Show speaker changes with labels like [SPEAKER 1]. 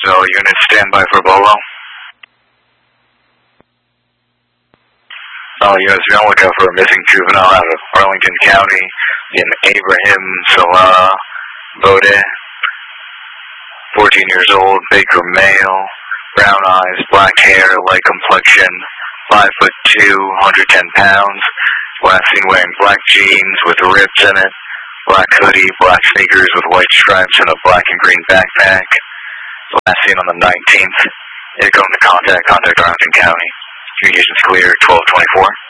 [SPEAKER 1] All units stand by for Bolo. All units be on the lookout for a missing juvenile out of Arlington County in Abraham Salah Bode. 14 years old, Baker male, brown eyes, black hair, light complexion, 5'2", 110 pounds. Last seen wearing black jeans with rips in it, black hoodie, black sneakers with white stripes, and a black and green backpack. Last seen on the 19th. Going to contact Arlington County. Communications clear, 1224.